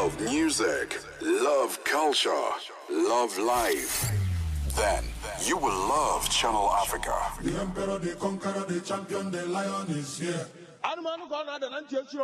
love music, love culture, love life, then you will love Channel Africa. The emperor, the conqueror, the champion, the lion is here.